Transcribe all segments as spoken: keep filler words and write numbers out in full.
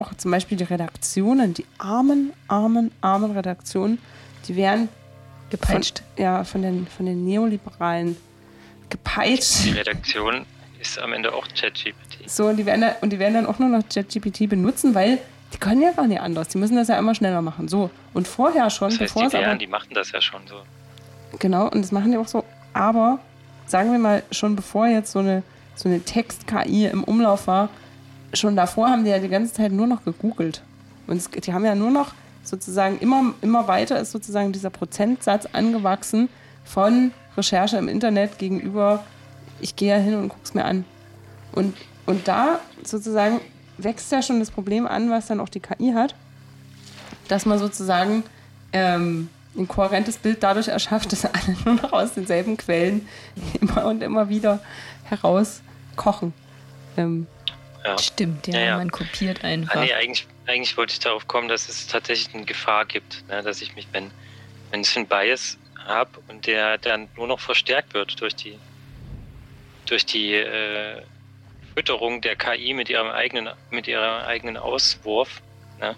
auch zum Beispiel die Redaktionen, die armen, armen, armen Redaktionen, die werden gepeitscht. Von, ja, von den, von den Neoliberalen gepeitscht. Die Redaktion ist am Ende auch ChatGPT. So, und die werden dann, und die werden dann auch nur noch ChatGPT benutzen, weil die können ja gar nicht anders. Die müssen das ja immer schneller machen. So. Und vorher schon, das heißt, bevor die es aber, die machen das ja schon so. Genau, und das machen die auch so. Aber sagen wir mal, schon bevor jetzt so eine, so eine Text-K I im Umlauf war, schon davor haben die ja die ganze Zeit nur noch gegoogelt. Und es, die haben ja nur noch sozusagen, immer, immer weiter ist sozusagen dieser Prozentsatz angewachsen von Recherche im Internet gegenüber, ich gehe ja hin und gucke es mir an. Und, und da sozusagen wächst ja schon das Problem an, was dann auch die K I hat, dass man sozusagen ähm, ein kohärentes Bild dadurch erschafft, dass alle nur noch aus denselben Quellen immer und immer wieder herauskochen. Ähm, ja. Stimmt, ja, ja, ja, man kopiert einfach. Ah, nee, eigentlich, eigentlich wollte ich darauf kommen, dass es tatsächlich eine Gefahr gibt, ne, dass ich mich, wenn, wenn ich einen Bias habe und der dann nur noch verstärkt wird durch die durch die äh, Fütterung der K I mit ihrem eigenen mit ihrem eigenen Auswurf, ne,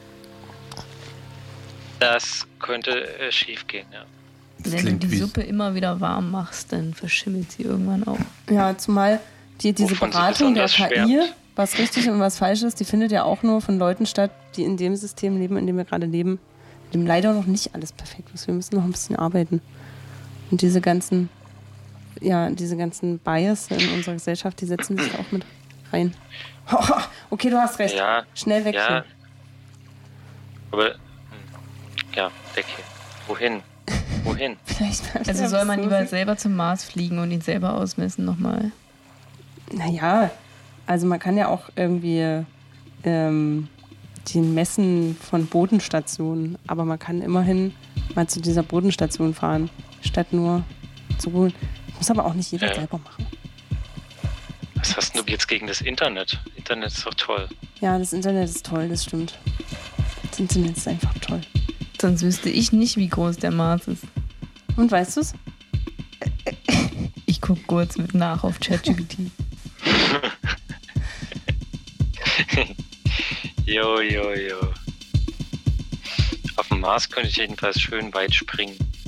das könnte äh, schief gehen, ja. Wenn du die Suppe immer wieder warm machst, dann verschimmelt sie irgendwann auch. Ja, zumal die, diese Wovon Beratung der K I, schwärmt. Was richtig und was falsch ist, die findet ja auch nur von Leuten statt, die in dem System leben, in dem wir gerade leben, in dem leider noch nicht alles perfekt ist. Wir müssen noch ein bisschen arbeiten. Und diese ganzen, ja, diese ganzen Bias in unserer Gesellschaft, die setzen sich da auch mit rein. Okay, du hast recht. Ja, schnell weg ja. hier. Aber, ja, weg hier. Wohin? Wohin? Also soll man lieber selber zum Mars fliegen und ihn selber ausmessen nochmal? Naja, also man kann ja auch irgendwie ähm, den Messen von Bodenstationen, aber man kann immerhin mal zu dieser Bodenstation fahren, statt nur zu holen. Muss aber auch nicht jeder ja. selber machen. Was hast du jetzt gegen das Internet? Internet ist doch toll. Ja, das Internet ist toll, das stimmt. Das Internet ist einfach toll. Sonst wüsste ich nicht, wie groß der Mars ist. Und weißt du's? Ich guck kurz mit nach auf ChatGPT. Jo, jo, jo. Auf dem Mars könnte ich jedenfalls schön weit springen.